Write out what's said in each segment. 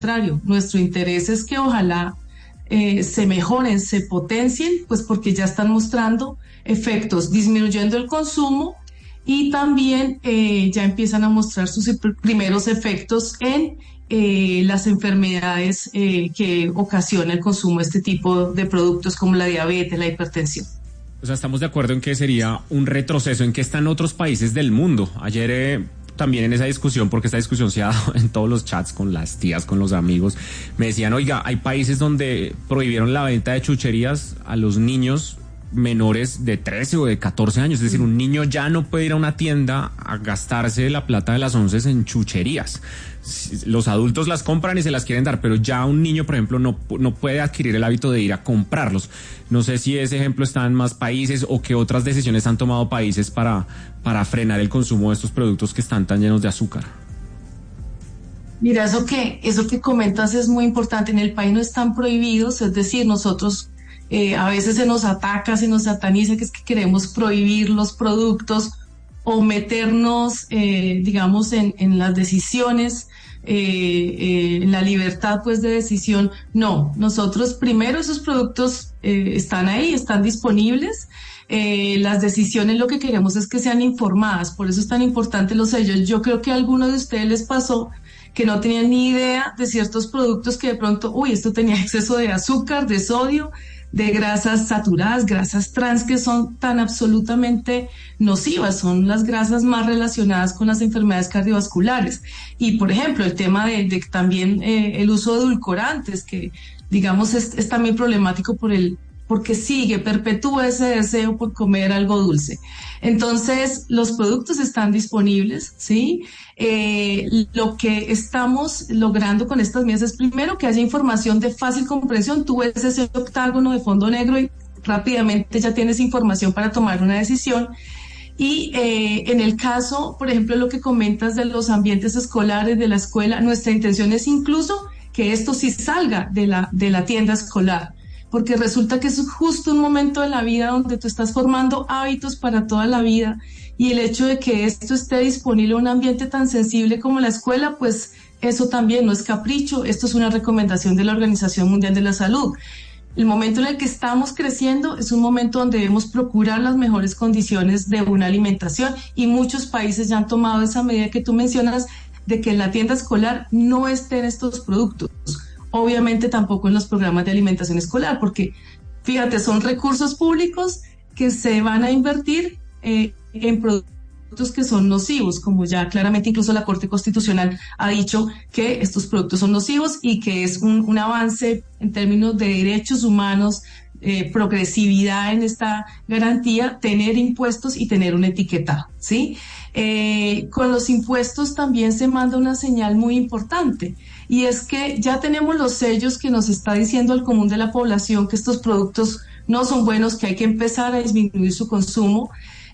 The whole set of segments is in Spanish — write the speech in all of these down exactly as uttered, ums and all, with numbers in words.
contrario, nuestro interés es que ojalá eh, se mejoren, se potencien, pues porque ya están mostrando efectos, disminuyendo el consumo y también eh, ya empiezan a mostrar sus primeros efectos en eh, las enfermedades eh, que ocasiona el consumo de este tipo de productos como la diabetes, la hipertensión. O sea, estamos de acuerdo en que sería un retroceso. ¿En qué están otros países del mundo? Ayer eh, también en esa discusión, porque esta discusión se ha dado en todos los chats con las tías, con los amigos, me decían, oiga, hay países donde prohibieron la venta de chucherías a los niños menores de trece o de catorce años, es decir, un niño ya no puede ir a una tienda a gastarse la plata de las once en chucherías. Los adultos las compran y se las quieren dar, pero ya un niño, por ejemplo, no, no puede adquirir el hábito de ir a comprarlos. No sé si ese ejemplo está en más países o qué otras decisiones han tomado países para, para frenar el consumo de estos productos que están tan llenos de azúcar. Mira, eso que, eso que comentas es muy importante. En el país no están prohibidos, es decir, nosotros Eh, a veces se nos ataca, se nos sataniza que es que queremos prohibir los productos o meternos, eh, digamos, en, en las decisiones, eh, eh, en la libertad, pues, de decisión. No, nosotros primero esos productos eh, están ahí, están disponibles. Eh, las decisiones lo que queremos es que sean informadas, por eso es tan importante los sellos. Yo creo que a algunos de ustedes les pasó que no tenían ni idea de ciertos productos que de pronto, uy, esto tenía exceso de azúcar, de sodio, de grasas saturadas, grasas trans que son tan absolutamente nocivas, son las grasas más relacionadas con las enfermedades cardiovasculares. Y por ejemplo, el tema de, de también eh, el uso de edulcorantes, que digamos es, es también problemático por el porque sigue, perpetúa ese deseo por comer algo dulce. Entonces, los productos están disponibles, ¿sí? Eh, lo que estamos logrando con estas medidas es primero que haya información de fácil comprensión. Tú ves ese octágono de fondo negro y rápidamente ya tienes información para tomar una decisión. Y eh, en el caso, por ejemplo, lo que comentas de los ambientes escolares, de la escuela, nuestra intención es incluso que esto sí salga de la, de la tienda escolar, porque resulta que es justo un momento de la vida donde tú estás formando hábitos para toda la vida, y el hecho de que esto esté disponible en un ambiente tan sensible como la escuela, pues eso también no es capricho, esto es una recomendación de la Organización Mundial de la Salud. El momento en el que estamos creciendo es un momento donde debemos procurar las mejores condiciones de una alimentación, y muchos países ya han tomado esa medida que tú mencionas de que en la tienda escolar no estén estos productos. Obviamente tampoco en los programas de alimentación escolar, porque fíjate, son recursos públicos que se van a invertir eh, en productos que son nocivos, como ya claramente incluso la Corte Constitucional ha dicho que estos productos son nocivos y que es un, un avance en términos de derechos humanos, eh, progresividad en esta garantía, tener impuestos y tener un etiquetado, ¿sí? Eh, con los impuestos también se manda una señal muy importante, y es que ya tenemos los sellos que nos está diciendo el común de la población que estos productos no son buenos, que hay que empezar a disminuir su consumo,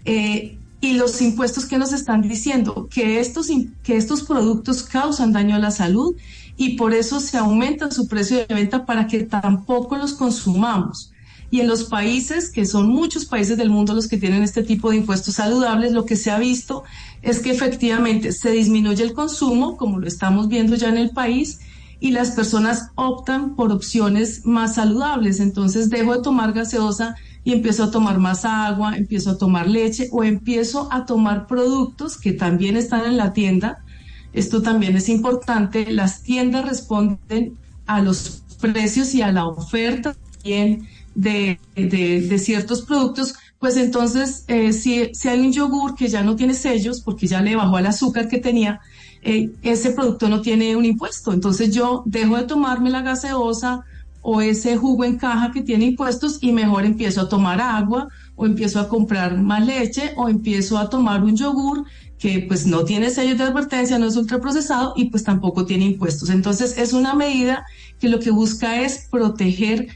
eh, y los impuestos que nos están diciendo que estos, que estos productos causan daño a la salud, y por eso se aumenta su precio de venta para que tampoco los consumamos. Y en los países, que son muchos países del mundo los que tienen este tipo de impuestos saludables, lo que se ha visto es que efectivamente se disminuye el consumo, como lo estamos viendo ya en el país, y las personas optan por opciones más saludables. Entonces dejo de tomar gaseosa y empiezo a tomar más agua, empiezo a tomar leche o empiezo a tomar productos que también están en la tienda. Esto también es importante, las tiendas responden a los precios y a la oferta también De, de, de ciertos productos, pues entonces eh, si, si hay un yogur que ya no tiene sellos porque ya le bajó el azúcar que tenía, eh, ese producto no tiene un impuesto, entonces yo dejo de tomarme la gaseosa o ese jugo en caja que tiene impuestos y mejor empiezo a tomar agua o empiezo a comprar más leche o empiezo a tomar un yogur que pues no tiene sellos de advertencia, no es ultraprocesado y pues tampoco tiene impuestos. Entonces es una medida que lo que busca es proteger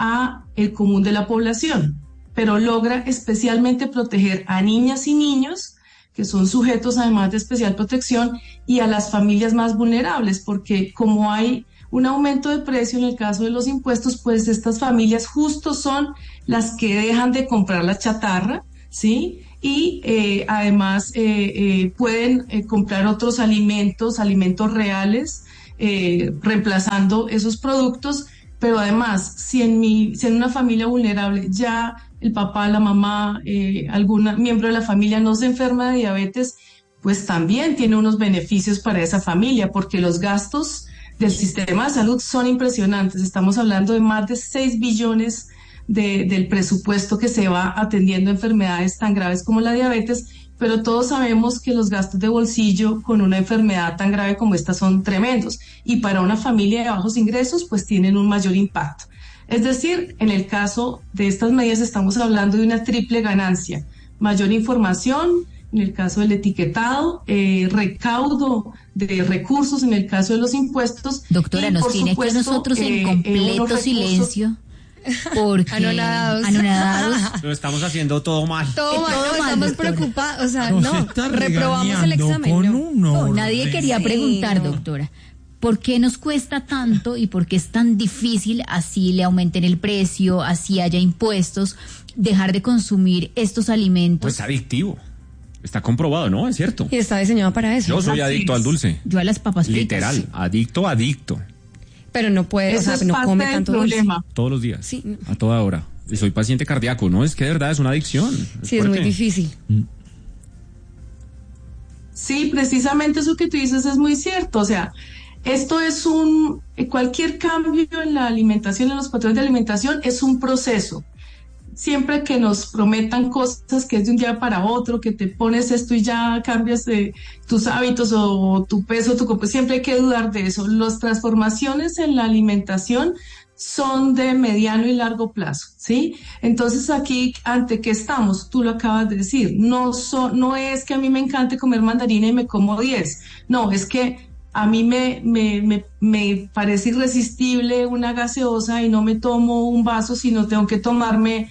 a el común de la población, pero logra especialmente proteger a niñas y niños que son sujetos además de especial protección y a las familias más vulnerables, porque como hay un aumento de precio en el caso de los impuestos, pues estas familias justo son las que dejan de comprar la chatarra, ¿sí? Y eh, además eh, eh, pueden eh, comprar otros alimentos, alimentos reales, eh, reemplazando esos productos. Pero además, si en, mi, si en una familia vulnerable ya el papá, la mamá, eh, algún miembro de la familia no se enferma de diabetes, pues también tiene unos beneficios para esa familia, porque los gastos del sistema de salud son impresionantes. Estamos hablando de más de seis billones de, del presupuesto que se va atendiendo enfermedades tan graves como la diabetes, pero todos sabemos que los gastos de bolsillo con una enfermedad tan grave como esta son tremendos, y para una familia de bajos ingresos pues tienen un mayor impacto. Es decir, en el caso de estas medidas estamos hablando de una triple ganancia: mayor información, en el caso del etiquetado, eh, recaudo de recursos en el caso de los impuestos. Doctora, y, nos tiene supuesto, que nosotros en eh, completo eh, silencio. Porque anonadados. anonadados. Lo estamos haciendo todo mal. Todo mal, todo no, mal, estamos doctora. preocupados. O sea, Nos no, reprobamos el examen. Con no. uno, No, nadie quería sí, preguntar, no. doctora. ¿Por qué nos cuesta tanto y por qué es tan difícil, así le aumenten el precio, así haya impuestos, dejar de consumir estos alimentos? Pues adictivo. Está comprobado, ¿no? Es cierto. Y está diseñado para eso. Yo soy adicto al dulce. Yo a las papas fritas. Literal, adicto, adicto. Pero no puede, Eso o sea, es no parte come del tanto problema. dulce. Todos los días. Sí. A toda hora. Y soy paciente cardíaco, ¿no? Es que de verdad es una adicción. Es Sí, es fuerte. muy difícil. Sí, precisamente eso que tú dices es muy cierto. O sea, esto es un, cualquier cambio en la alimentación, en los patrones de alimentación, es un proceso. Siempre que nos prometan cosas que es de un día para otro, que te pones esto y ya cambias de tus hábitos o tu peso, tu cuerpo, siempre hay que dudar de eso. Las transformaciones en la alimentación son de mediano y largo plazo, ¿sí? Entonces aquí, ¿ante qué estamos? Tú lo acabas de decir, no, so, no es que a mí me encante comer mandarina y me como diez, no, es que a mí me, me, me, me parece irresistible una gaseosa y no me tomo un vaso, sino tengo que tomarme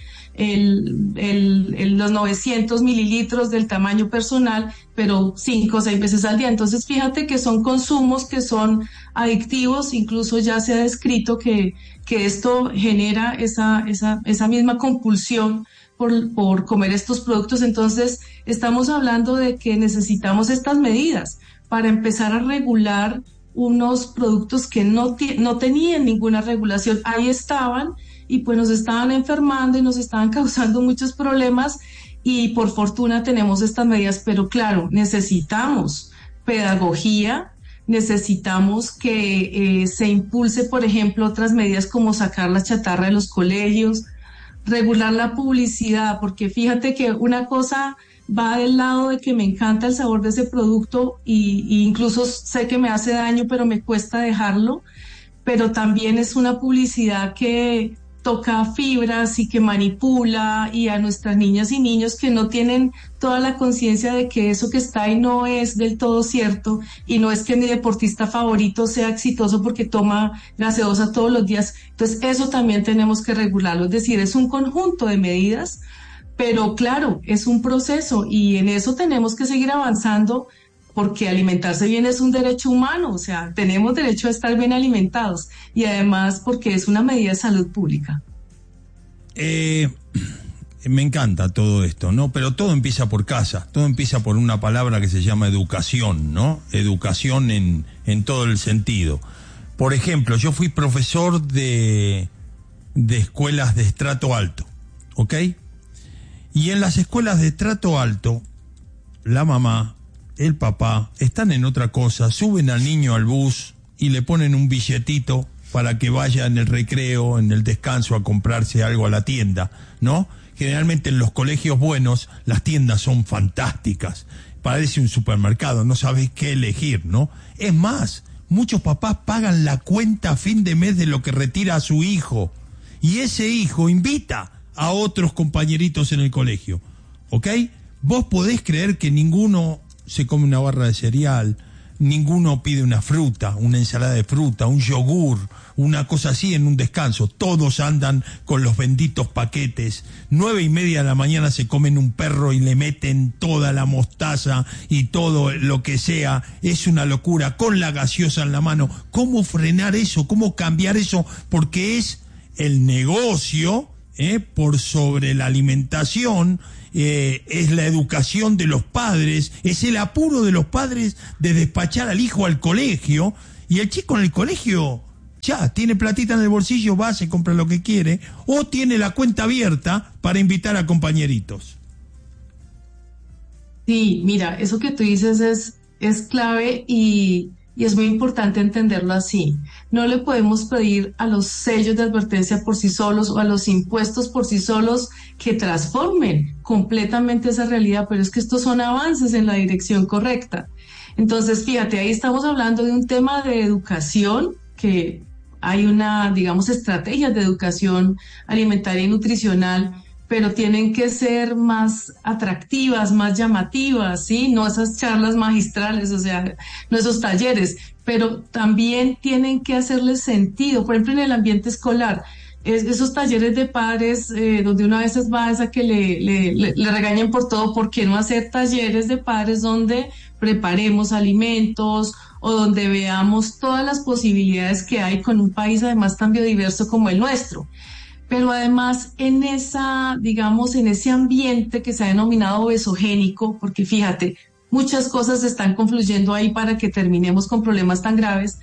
el, el, el, los novecientos mililitros del tamaño personal, pero cinco o seis veces al día. Entonces, fíjate que son consumos que son adictivos, incluso ya se ha descrito que, que esto genera esa, esa, esa misma compulsión por, por comer estos productos. Entonces, estamos hablando de que necesitamos estas medidas para empezar a regular unos productos que no, no tenían ninguna regulación. Ahí estaban y pues nos estaban enfermando y nos estaban causando muchos problemas, y por fortuna tenemos estas medidas, pero claro, necesitamos pedagogía, necesitamos que eh, se impulse, por ejemplo, otras medidas como sacar la chatarra de los colegios, regular la publicidad, porque fíjate que una cosa va del lado de que me encanta el sabor de ese producto y, y incluso sé que me hace daño, pero me cuesta dejarlo, pero también es una publicidad que toca fibras y que manipula, y a nuestras niñas y niños que no tienen toda la conciencia de que eso que está ahí no es del todo cierto, y no es que mi deportista favorito sea exitoso porque toma gaseosa todos los días. Entonces eso también tenemos que regularlo, es decir, es un conjunto de medidas. Pero claro, es un proceso y en eso tenemos que seguir avanzando, porque alimentarse bien es un derecho humano, o sea, tenemos derecho a estar bien alimentados, y además porque es una medida de salud pública. Eh, me encanta todo esto, ¿no? Pero todo empieza por casa, todo empieza por una palabra que se llama educación, ¿no? Educación en, en todo el sentido. Por ejemplo, yo fui profesor de, de escuelas de estrato alto, ¿ok? Y en las escuelas de estrato alto, la mamá, el papá, están en otra cosa, suben al niño al bus y le ponen un billetito para que vaya en el recreo, en el descanso, a comprarse algo a la tienda, ¿no? Generalmente en los colegios buenos, las tiendas son fantásticas, parece un supermercado, no sabes qué elegir, ¿no? Es más, muchos papás pagan la cuenta a fin de mes de lo que retira a su hijo, y ese hijo invita a otros compañeritos en el colegio, ¿ok? Vos podés creer que ninguno se come una barra de cereal, ninguno pide una fruta, una ensalada de fruta, un yogur, una cosa así en un descanso. Todos andan con los benditos paquetes. Nueve y media de la mañana se comen un perro y le meten toda la mostaza y todo lo que sea. Es una locura, con la gaseosa en la mano. ¿Cómo frenar eso? ¿Cómo cambiar eso? Porque es el negocio, ¿eh? por sobre la alimentación. Eh, es la educación de los padres, es el apuro de los padres de despachar al hijo al colegio, Y el chico en el colegio ya tiene platita en el bolsillo, va, se compra lo que quiere, o tiene la cuenta abierta para invitar a compañeritos. Sí, mira, eso que tú dices es, es clave y, y es muy importante entenderlo así. No le podemos pedir a los sellos de advertencia por sí solos o a los impuestos por sí solos que transformen completamente esa realidad, pero es que estos son avances en la dirección correcta. Entonces, fíjate, ahí estamos hablando de un tema de educación, que hay una, digamos, estrategias de educación alimentaria y nutricional, pero tienen que ser más atractivas, más llamativas, ¿sí? No esas charlas magistrales, o sea, no esos talleres, pero también tienen que hacerles sentido. Por ejemplo, en el ambiente escolar, es, esos talleres de padres, eh, donde una vez va a esa que le, le, le, le regañen por todo, ¿por qué no hacer talleres de padres donde preparemos alimentos o donde veamos todas las posibilidades que hay con un país además tan biodiverso como el nuestro? Pero además en esa, digamos, en ese ambiente que se ha denominado obesogénico, porque fíjate, muchas cosas están confluyendo ahí para que terminemos con problemas tan graves,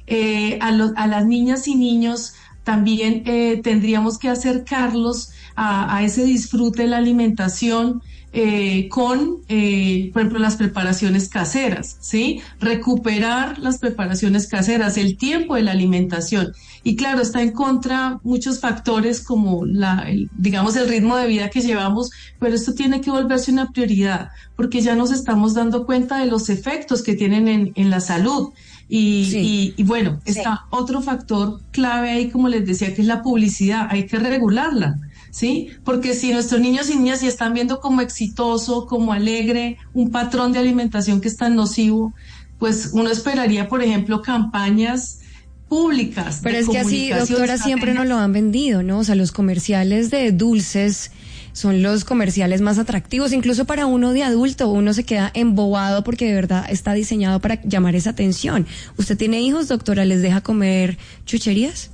eh, a, lo, a las niñas y niños también eh, tendríamos que acercarlos a, a ese disfrute de la alimentación, Eh, con, eh, por ejemplo, las preparaciones caseras, ¿sí? Recuperar las preparaciones caseras, el tiempo de la alimentación. Y claro, está en contra muchos factores como la, el, digamos, el ritmo de vida que llevamos, pero esto tiene que volverse una prioridad, porque ya nos estamos dando cuenta de los efectos que tienen en, en la salud. Y, sí. y, y bueno, está sí. otro factor clave ahí, como les decía, que es la publicidad. Hay que regularla, ¿sí? Porque si nuestros niños y niñas ya están viendo como exitoso, como alegre, un patrón de alimentación que es tan nocivo, pues uno esperaría, por ejemplo, campañas públicas. Pero es que así, doctora, siempre nos lo han vendido, ¿no? O sea, los comerciales de dulces son los comerciales más atractivos, incluso para uno de adulto, uno se queda embobado porque de verdad está diseñado para llamar esa atención. ¿Usted tiene hijos, doctora? ¿Les deja comer chucherías?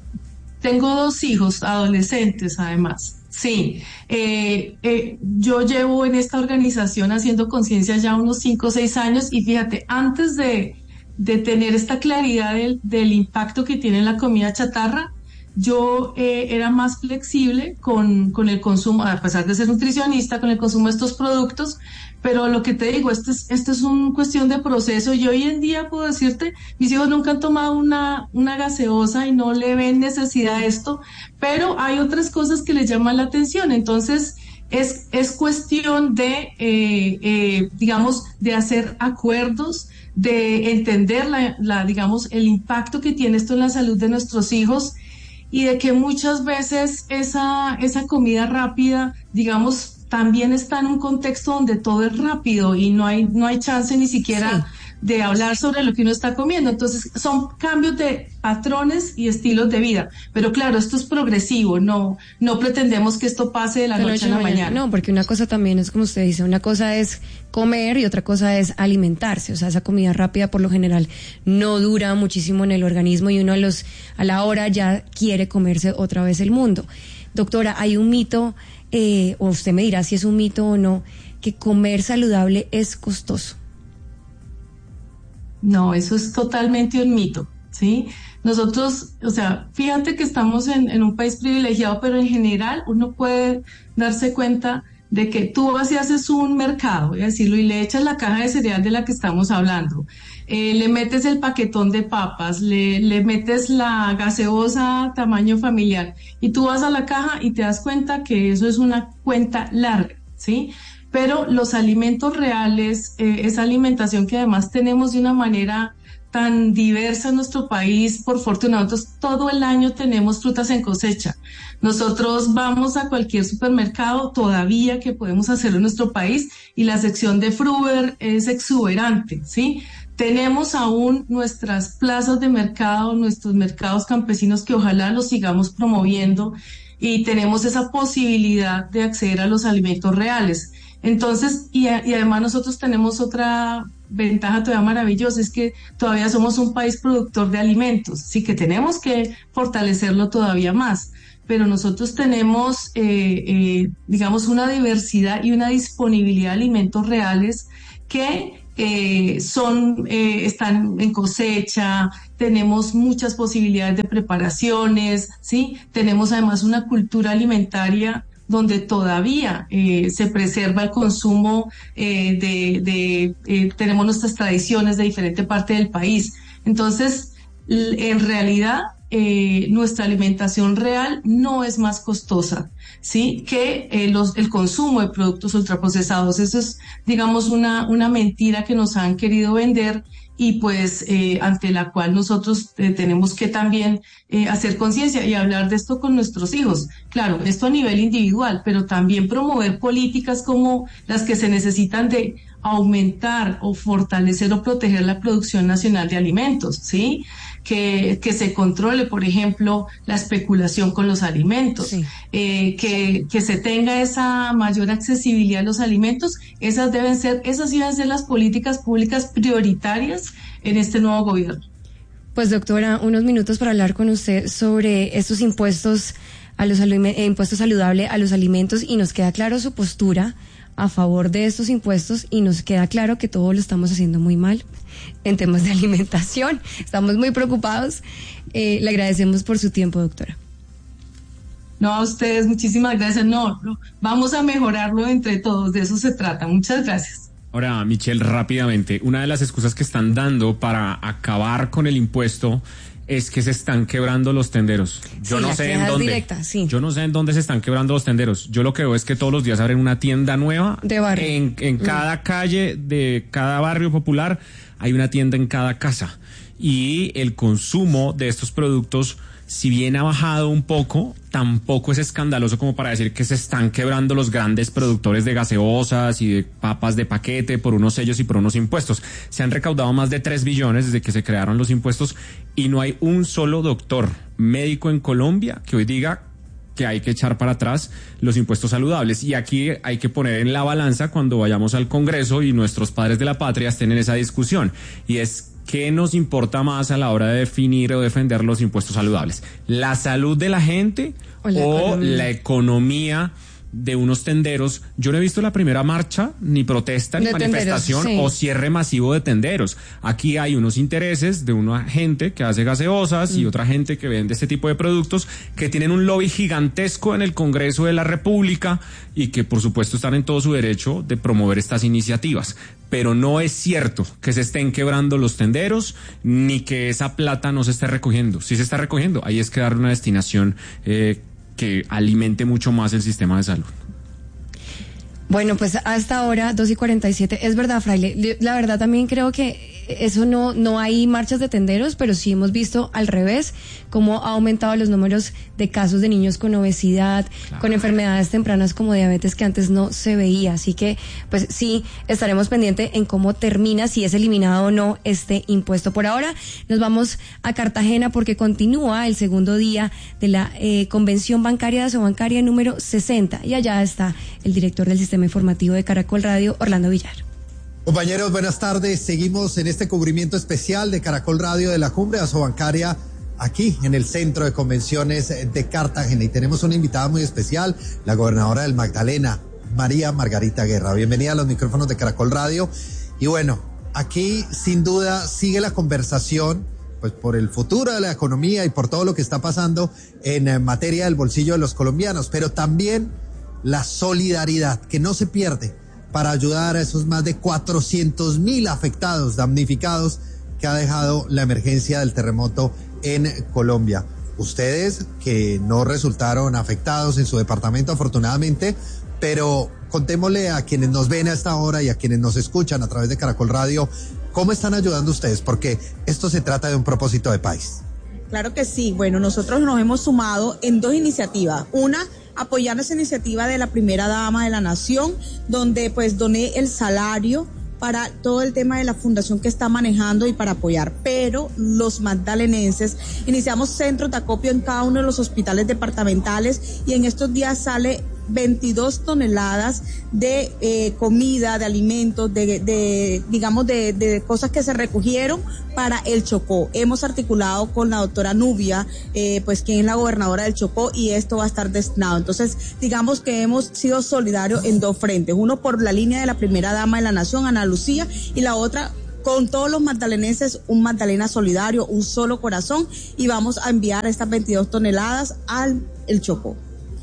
Tengo dos hijos, adolescentes además, sí. Eh, eh, yo llevo en esta organización haciendo conciencia ya unos cinco o seis años y fíjate, antes de, de tener esta claridad del, del impacto que tiene la comida chatarra, yo eh, era más flexible con, con el consumo, a pesar de ser nutricionista, con el consumo de estos productos, pero lo que te digo, esto es, esto es una cuestión de proceso y hoy en día puedo decirte, mis hijos nunca han tomado una, una gaseosa y no le ven necesidad a esto, pero hay otras cosas que les llaman la atención, entonces es, es cuestión de, eh, eh, digamos, de hacer acuerdos, de entender la, la, digamos, el impacto que tiene esto en la salud de nuestros hijos y de que muchas veces esa, esa comida rápida, digamos, también está en un contexto donde todo es rápido y no hay, no hay chance ni siquiera sí. de hablar sobre lo que uno está comiendo. Entonces, son cambios de patrones y estilos de vida. Pero claro, esto es progresivo, no, no pretendemos que esto pase de la de noche a la mañana. mañana. No, porque una cosa también es como usted dice, una cosa es comer y otra cosa es alimentarse. O sea, esa comida rápida por lo general no dura muchísimo en el organismo y uno a los, a la hora ya quiere comerse otra vez el mundo. Doctora, hay un mito, eh, o usted me dirá si es un mito o no, que comer saludable es costoso. No, eso es totalmente un mito, ¿sí? Nosotros, o sea, fíjate que estamos en, en un país privilegiado, pero en general uno puede darse cuenta de que tú vas y haces un mercado, voy a decirlo, y le echas la caja de cereal de la que estamos hablando, eh, le metes el paquetón de papas, le, le metes la gaseosa tamaño familiar, y tú vas a la caja y te das cuenta que eso es una cuenta larga, ¿sí? Pero los alimentos reales, eh, esa alimentación que además tenemos de una manera tan diversa en nuestro país, por fortuna, nosotros todo el año tenemos frutas en cosecha. Nosotros vamos a cualquier supermercado todavía que podemos hacerlo en nuestro país y la sección de Fruver es exuberante, ¿sí? Tenemos aún nuestras plazas de mercado, nuestros mercados campesinos que ojalá los sigamos promoviendo y tenemos esa posibilidad de acceder a los alimentos reales. Entonces, y, y además nosotros tenemos otra ventaja todavía maravillosa, es que todavía somos un país productor de alimentos, sí que tenemos que fortalecerlo todavía más, pero nosotros tenemos, eh, eh, digamos, una diversidad y una disponibilidad de alimentos reales que eh, son, eh, están en cosecha, tenemos muchas posibilidades de preparaciones, ¿sí? Tenemos además una cultura alimentaria donde todavía eh, se preserva el consumo eh, de, de eh, tenemos nuestras tradiciones de diferente parte del país. Entonces, l- en realidad, eh, nuestra alimentación real no es más costosa, ¿sí? Que eh, los, el consumo de productos ultraprocesados. Eso es, digamos, una, una mentira que nos han querido vender y pues eh, ante la cual nosotros eh, tenemos que también eh, hacer conciencia y hablar de esto con nuestros hijos. Claro, esto a nivel individual, pero también promover políticas como las que se necesitan de aumentar o fortalecer o proteger la producción nacional de alimentos, ¿sí? Que, que se controle, por ejemplo, la especulación con los alimentos, Sí. eh, que, que se tenga esa mayor accesibilidad a los alimentos. Esas deben ser, esas deben ser las políticas públicas prioritarias en este nuevo gobierno. Pues doctora, unos minutos para hablar con usted sobre estos impuestos a los alime- eh, impuestos saludables a los alimentos, y nos queda claro su postura a favor de estos impuestos y nos queda claro que todo lo estamos haciendo muy mal en temas de alimentación. Estamos muy preocupados. Eh, le agradecemos por su tiempo, doctora. No, a ustedes, muchísimas gracias. No, no, vamos a mejorarlo entre todos, de eso se trata. Muchas gracias. Ahora, Michelle, rápidamente, una de las excusas que están dando para acabar con el impuesto es que se están quebrando los tenderos. Yo Sí, no la sé en queja es dónde. directa, sí. Yo no sé en dónde se están quebrando los tenderos. Yo lo que veo es que todos los días abren una tienda nueva. De barrio. En, en cada calle de cada barrio popular hay una tienda en cada casa. Y el consumo de estos productos, si bien ha bajado un poco, tampoco es escandaloso como para decir que se están quebrando los grandes productores de gaseosas y de papas de paquete por unos sellos y por unos impuestos. Se han recaudado más de tres billones desde que se crearon los impuestos y no hay un solo doctor médico en Colombia que hoy diga que hay que echar para atrás los impuestos saludables. Y aquí hay que poner en la balanza cuando vayamos al Congreso y nuestros padres de la patria estén en esa discusión. Y es, ¿qué nos importa más a la hora de definir o defender los impuestos saludables? ¿La salud de la gente o la o economía? la economía de unos tenderos? Yo no he visto la primera marcha, ni protesta, ni De tenderos, manifestación sí. o cierre masivo de tenderos. Aquí hay unos intereses de una gente que hace gaseosas Mm. y otra gente que vende este tipo de productos que tienen un lobby gigantesco en el Congreso de la República y que por supuesto están en todo su derecho de promover estas iniciativas. Pero no es cierto que se estén quebrando los tenderos ni que esa plata no se esté recogiendo. Sí se está recogiendo. Ahí es que darle una destinación eh, que alimente mucho más el sistema de salud. Bueno, pues hasta ahora, dos y cuarenta y siete, es verdad, Fraile, la verdad también creo que eso no, no hay marchas de tenderos, pero sí hemos visto al revés cómo ha aumentado los números de casos de niños con obesidad, Claro. con enfermedades tempranas como diabetes que antes no se veía. Así que, pues sí, estaremos pendientes en cómo termina, si es eliminado o no este impuesto. Por ahora nos vamos a Cartagena porque continúa el segundo día de la eh, Convención Bancaria de Asobancaria número sesenta. Y allá está el director del Sistema Informativo de Caracol Radio, Orlando Villar. Compañeros, buenas tardes. Seguimos en este cubrimiento especial de Caracol Radio de la Cumbre Asobancaria aquí en el Centro de Convenciones de Cartagena. Y tenemos una invitada muy especial, la gobernadora del Magdalena, María Margarita Guerra. Bienvenida a los micrófonos de Caracol Radio. Y bueno, aquí sin duda sigue la conversación, pues por el futuro de la economía y por todo lo que está pasando en materia del bolsillo de los colombianos, pero también la solidaridad que no se pierde para ayudar a esos más de cuatrocientos mil afectados, damnificados que ha dejado la emergencia del terremoto en Colombia. Ustedes que no resultaron afectados en su departamento, afortunadamente, pero contémosle a quienes nos ven a esta hora y a quienes nos escuchan a través de Caracol Radio, ¿cómo están ayudando ustedes? Porque esto se trata de un propósito de país. Claro que sí. Bueno, nosotros nos hemos sumado en dos iniciativas. Una, apoyando esa iniciativa de la primera dama de la nación, donde pues doné el salario para todo el tema de la fundación que está manejando y para apoyar. Pero los magdalenenses iniciamos centros de acopio en cada uno de los hospitales departamentales y en estos días sale veintidós toneladas de eh, comida, de alimentos, de, de digamos, de, de cosas que se recogieron para el Chocó. Hemos articulado con la doctora Nubia, eh, pues quien es la gobernadora del Chocó, y esto va a estar destinado. Entonces, digamos que hemos sido solidarios en dos frentes, uno por la línea de la primera dama de la nación, Ana Lucía, y la otra con todos los magdalenenses, un Magdalena solidario, un solo corazón, y vamos a enviar estas veintidós toneladas al el Chocó.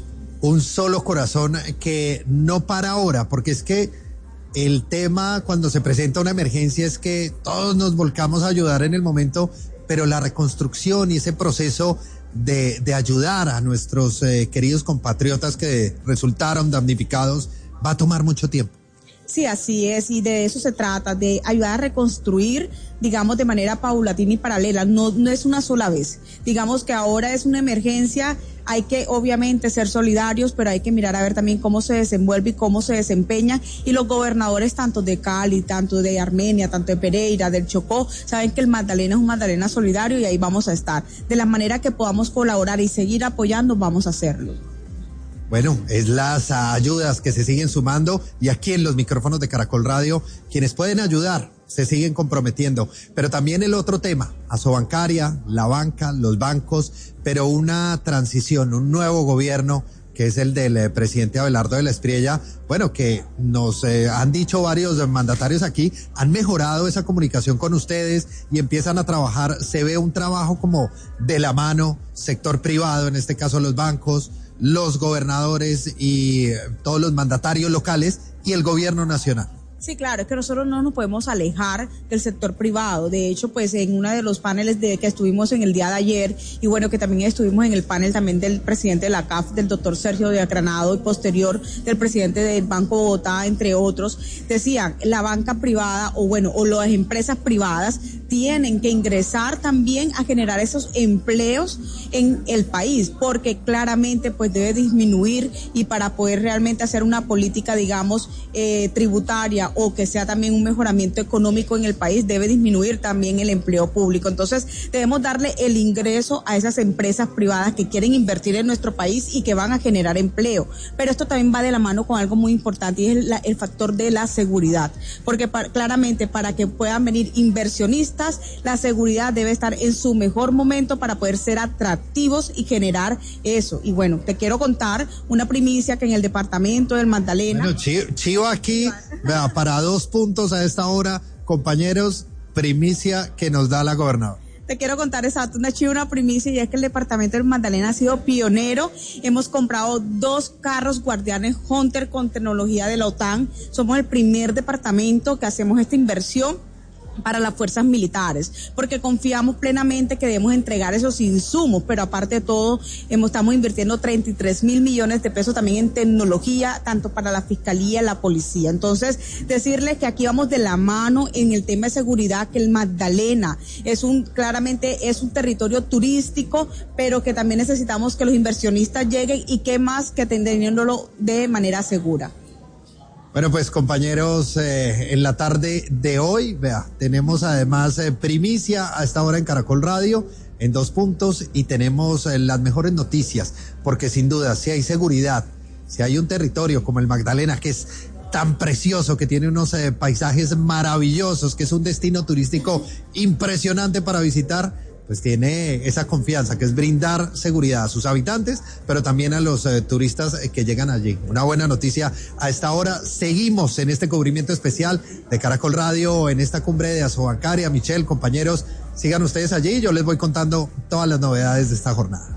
Un solo corazón que no para ahora, porque es que el tema cuando se presenta una emergencia es que todos nos volcamos a ayudar en el momento, pero la reconstrucción y ese proceso de, de ayudar a nuestros eh, queridos compatriotas que resultaron damnificados va a tomar mucho tiempo. Sí, así es, y de eso se trata, de ayudar a reconstruir, digamos, de manera paulatina y paralela, no, no es una sola vez. Digamos que ahora es una emergencia, hay que obviamente ser solidarios, pero hay que mirar a ver también cómo se desenvuelve y cómo se desempeña, y los gobernadores tanto de Cali, tanto de Armenia, tanto de Pereira, del Chocó, saben que el Magdalena es un Magdalena solidario y ahí vamos a estar. De la manera que podamos colaborar y seguir apoyando, vamos a hacerlo. Bueno, es las ayudas que se siguen sumando, y aquí en los micrófonos de Caracol Radio, quienes pueden ayudar se siguen comprometiendo. Pero también el otro tema, Asobancaria, la banca, los bancos, pero una transición, un nuevo gobierno que es el del eh, presidente Abelardo de la Espriella, bueno, que nos eh, han dicho varios mandatarios aquí, han mejorado esa comunicación con ustedes y empiezan a trabajar, se ve un trabajo como de la mano, sector privado, en este caso los bancos, los gobernadores y todos los mandatarios locales y el gobierno nacional. Sí, claro, es que nosotros no nos podemos alejar del sector privado. De hecho, pues en uno de los paneles de que estuvimos en el día de ayer, y bueno, que también estuvimos en el panel también del presidente de la C A F, del doctor Sergio de Agranado, y posterior del presidente del Banco Bogotá, entre otros, decían, la banca privada, o bueno, o las empresas privadas tienen que ingresar también a generar esos empleos en el país, porque claramente pues debe disminuir, y para poder realmente hacer una política, digamos, eh, tributaria, o que sea también un mejoramiento económico en el país, debe disminuir también el empleo público. Entonces debemos darle el ingreso a esas empresas privadas que quieren invertir en nuestro país y que van a generar empleo. Pero esto también va de la mano con algo muy importante, y es el, el factor de la seguridad, porque para, claramente para que puedan venir inversionistas, la seguridad debe estar en su mejor momento para poder ser atractivos y generar eso. Y bueno, te quiero contar una primicia que en el departamento del Magdalena... Bueno, Chivo, Chivo aquí, vea, para dos puntos a esta hora, compañeros, primicia que nos da la gobernadora. Te quiero contar exacto, una chiva, una primicia, y es que el departamento del Magdalena ha sido pionero. Hemos comprado dos carros guardianes Hunter con tecnología de la OTAN. Somos el primer departamento que hacemos esta inversión para las fuerzas militares, porque confiamos plenamente que debemos entregar esos insumos, pero aparte de todo, hemos, estamos invirtiendo treinta y tres mil millones de pesos también en tecnología, tanto para la fiscalía y la policía. Entonces, decirles que aquí vamos de la mano en el tema de seguridad, que el Magdalena es un, claramente es un territorio turístico, pero que también necesitamos que los inversionistas lleguen, y qué más que teniéndolo de manera segura. Bueno, pues compañeros, eh, en la tarde de hoy, vea, tenemos además eh, primicia a esta hora en Caracol Radio, en dos puntos, y tenemos eh, las mejores noticias, porque sin duda, si hay seguridad, si hay un territorio como el Magdalena, que es tan precioso, que tiene unos eh, paisajes maravillosos, que es un destino turístico impresionante para visitar, pues tiene esa confianza, que es brindar seguridad a sus habitantes, pero también a los eh, turistas eh, que llegan allí. Una buena noticia a esta hora. Seguimos en este cubrimiento especial de Caracol Radio, en esta cumbre de Asobancaria. Michelle, compañeros, sigan ustedes allí, yo les voy contando todas las novedades de esta jornada.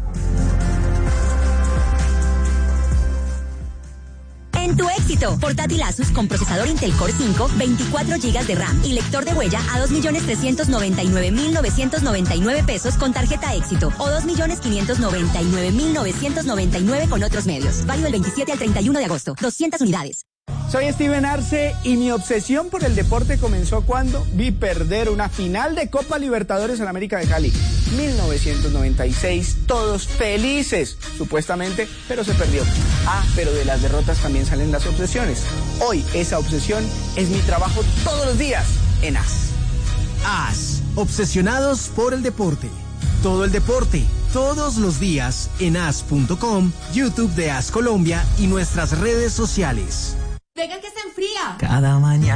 En tu éxito, portátil Asus con procesador Intel Core cinco, veinticuatro gigas de RAM y lector de huella a dos millones trescientos noventa y nueve mil novecientos noventa y nueve pesos con tarjeta éxito, o dos millones quinientos noventa y nueve mil novecientos noventa y nueve con otros medios. Válido del veintisiete al treinta y uno de agosto. doscientas unidades. Soy Steven Arce, y mi obsesión por el deporte comenzó cuando vi perder una final de Copa Libertadores en América de Cali. mil novecientos noventa y seis, todos felices, supuestamente, pero se perdió. Ah, pero de las derrotas también salen las obsesiones. Hoy esa obsesión es mi trabajo todos los días en A S. A S, obsesionados por el deporte. Todo el deporte, todos los días en as punto com, YouTube de As Colombia y nuestras redes sociales. Venga que se enfría. Cada mañana.